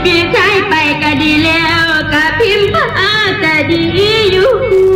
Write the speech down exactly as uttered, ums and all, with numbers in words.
พี่ชายไปก็ดีแล้วก็พิมพ์พาก็ดีอยู่